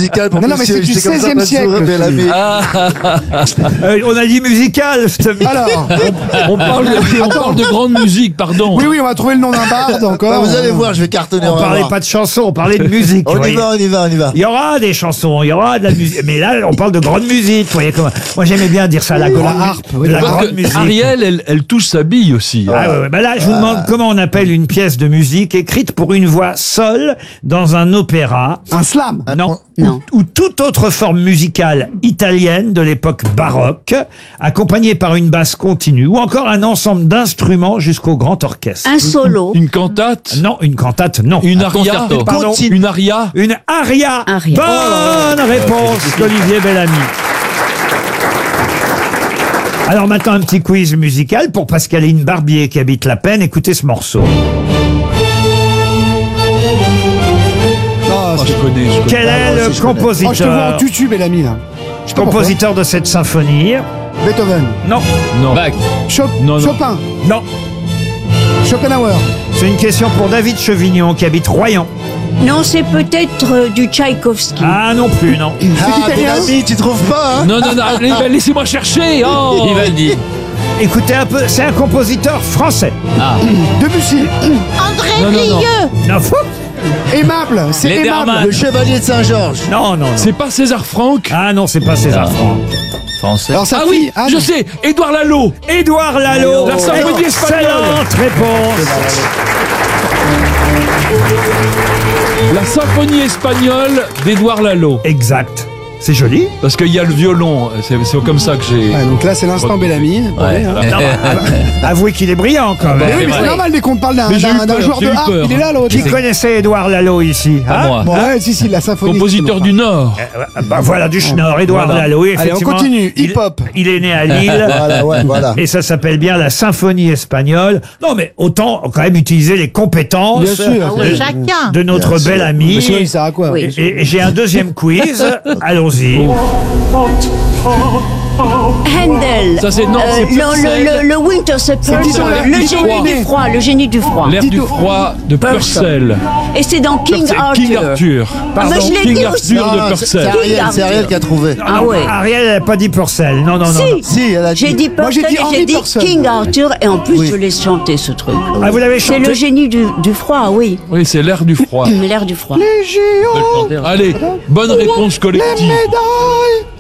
musical pour Non, mais monsieur, c'est du j'étais comme ça, 16e siècle. Mansour Bellamy. On a dit musical. Alors, On parle de grande musique, pardon. oui, on va trouver le nom d'un barde Bah, encore. vous allez voir, je vais cartonner. On va parlait voir. pas de chansons, on parlait de musique. On vous y voyez. va, on y va, on y va. Il y aura des chansons, il y aura de la musique. Mais là, on parle de grande musique. Vous voyez comment. Moi, j'aimais bien dire ça, la grande harpe, de oui, la la Parce grande que musique. Ariel, elle touche sa bille aussi. Ah ouais. Bah là, je vous demande comment on appelle une pièce de musique écrite pour une voix seule dans un opéra. Un slam. Non. Non. Ou toute autre forme musicale italienne de l'époque baroque, accompagnée par une basse continue, ou encore un ensemble d'instruments jusqu'au grand orchestre. Un solo. Une cantate. Non, une cantate, non. Une aria. Pardon. Une aria. Une aria. Aria. Bonne réponse d'Olivier Bellamy. Alors maintenant, un petit quiz musical pour Pascaline Barbier qui habite La Peine. Écoutez ce morceau. Ah, Je connais. Quel est le je te vois en compositeur, tutu, Bellamy, là. Je sais pas pourquoi. compositeur de cette symphonie? Beethoven. Non, Non. Non. Chopin. non. Schopenhauer. C'est une question pour David Chevignon qui habite Royan. Non, c'est peut-être du Tchaïkovski. Ah non plus, non. Ah, italien. Bellamy, tu trouves pas, hein? Non, allez, laissez-moi chercher. Oh. Vivaldi. Écoutez un peu, c'est un compositeur français. Debussy. André Non. Non, Aimable. C'est aimable. Lederman. Le chevalier de Saint-Georges. non. C'est pas César Franck. Ah non, c'est pas César Franck. Français. Alors, sa Ah fille, oui, Anne. je sais. Édouard Lalo. Édouard Lalo. La symphonie espagnole. Excellente réponse. La symphonie espagnole d'Édouard Lalo. Exact. C'est joli. Parce qu'il y a le violon. C'est comme ça que j'ai. Ouais, donc là, c'est l'instant Bellamy. Ouais. Avouez qu'il est brillant quand Mais même. oui, mais c'est vrai. normal dès qu'on parle d'un Mais j'ai eu peur, joueur j'ai de eu harpe. peur. Il est là, l'autre. Qui connaissait Édouard Lalo ici? Pas moi. Ouais, si, la symphonie. Compositeur du Nord. Bah voilà, du Schnorr, Édouard Voilà. Lalo. Allez, on Effectivement, continue. il- Hip-hop. Il est né à Lille. Voilà. Et ça s'appelle bien la symphonie espagnole. Non, mais autant quand même utiliser les compétences Bien sûr. de, Chacun. de notre bel ami. Mais sinon, il sert à quoi? Oui. Et j'ai un deuxième quiz. Allons-y. Handel. Ça, c'est- non, c'est Purcell. le Winter Supper. disons Le l'air génie du froid. Le génie du froid. L'air du froid de Purcell. Et c'est dans King King Arthur. Arthur. Ah, mais je l'ai King dit aussi. Arthur de Purcell. C'est Ariel qui a trouvé. Ah ouais. Ariel n'a pas dit Purcell. Non. Si, elle a dit. J'ai dit Moi, j'ai Purcell dit et Henry j'ai dit Purcell. King Arthur et en plus Oui. je laisse chanter ce truc. Ah, vous l'avez C'est chanté. le génie du froid, oui. Oui, c'est l'air du froid. L'air du froid. Les géants. Allez, bonne réponse Les collective. médailles.